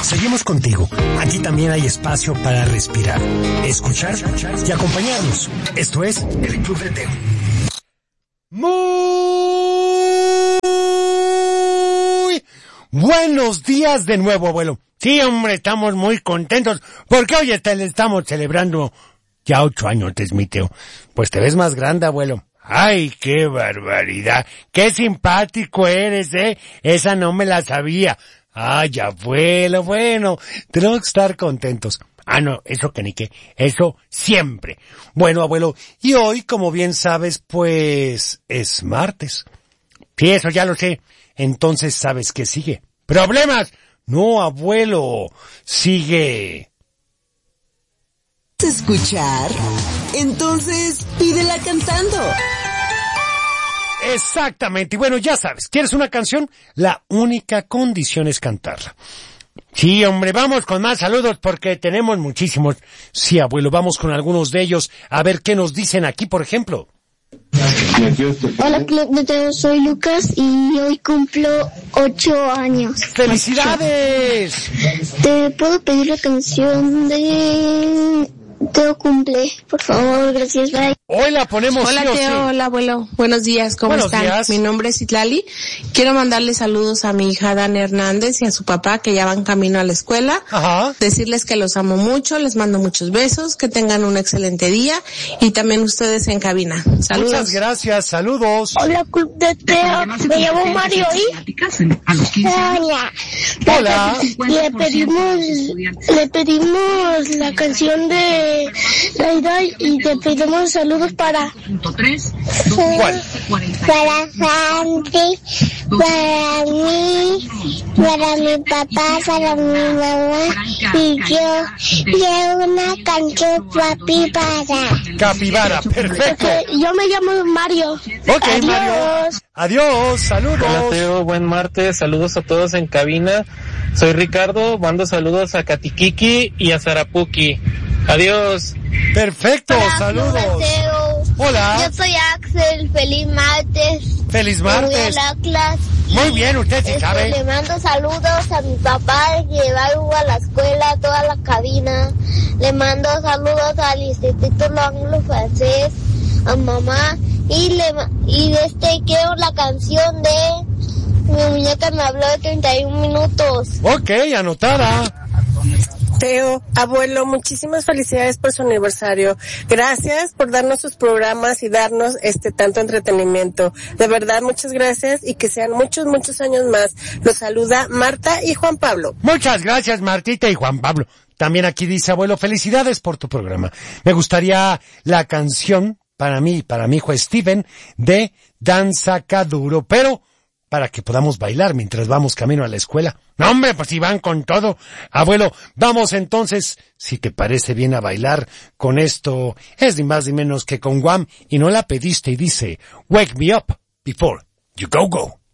Seguimos contigo. Aquí también hay espacio para respirar, escuchar y acompañarnos. Esto es el Club de Teo. Muy buenos días de nuevo, abuelo. Sí, hombre, estamos muy contentos porque hoy estamos celebrando ya 8 años de mi Teo. Pues te ves más grande, abuelo. ¡Ay, qué barbaridad! ¡Qué simpático eres, eh! Esa no me la sabía. ¡Ay, abuelo, bueno! Tenemos que estar contentos. Ah, no, eso que ni qué. Eso siempre. Bueno, abuelo, y hoy, como bien sabes, pues, es martes. Sí, eso ya lo sé. Entonces, ¿sabes qué sigue? ¡Problemas! No, abuelo. Sigue... ¿Escuchar? Entonces, pídela cantando. Exactamente. Y bueno, ya sabes, ¿quieres una canción? La única condición es cantarla. Sí, hombre, vamos con más saludos porque tenemos muchísimos. Sí, abuelo, vamos con algunos de ellos a ver qué nos dicen aquí, por ejemplo. Hola, Club de Teo, soy Lucas y hoy cumplo 8 años. ¡Felicidades! ¿Te puedo pedir la canción de Teo Cumple? Por favor, gracias, bye. Hoy la ponemos. Hola, sí o Teo, sí. hola, abuelo. Buenos días, ¿cómo Buenos están? días. Mi nombre es Itlali. Quiero mandarle saludos a mi hija Dani Hernández y a su papá que ya van camino a la escuela. Ajá. Decirles que los amo mucho, les mando muchos besos, que tengan un excelente día y también ustedes en cabina. Saludos. Muchas gracias, saludos. Hola, Club de Teo, me llamo Mario y... Hola. Hola. Le pedimos la canción de Laida y te pedimos saludos para... ¿Cuál? Para Santi, para mí, para mi papá, para mi mamá y yo. Y una canción papi para... Capibara, perfecto. Yo me llamo Mario. Ok, Adiós. Mario. Adiós, saludos. Hola Teo, buen martes, saludos a todos en cabina. Soy Ricardo, mando saludos a Katikiki y a Sarapuki. Adiós. Perfecto, Hola, saludos. Club de Teo. Hola. Yo soy Axel, feliz martes. Feliz Me voy a martes. la clase. Muy bien, usted sí sabe. Le mando saludos a mi papá que lleva a la escuela, a toda la cabina. Le mando saludos al Instituto Anglo-Francés, a mamá. Y quiero la canción de Mi muñeca me habló de 31 minutos. Ok, anotada. Teo, abuelo, muchísimas felicidades por su aniversario. Gracias por darnos sus programas y darnos tanto entretenimiento. De verdad, muchas gracias y que sean muchos, muchos años más. Los saluda Marta y Juan Pablo. Muchas gracias, Martita y Juan Pablo. También aquí dice, abuelo, felicidades por tu programa. Me gustaría la canción para mí y para mi hijo Steven de Danza Caduro, pero para que podamos bailar mientras vamos camino a la escuela. No, hombre, pues si van con todo. Abuelo, vamos entonces, si te parece bien, a bailar con esto. Es ni más ni menos que con Guam, y no la pediste y dice, Wake me up before you go.